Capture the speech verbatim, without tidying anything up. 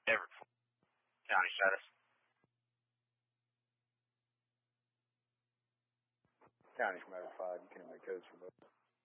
Everett County status. County from five. You can make codes for both.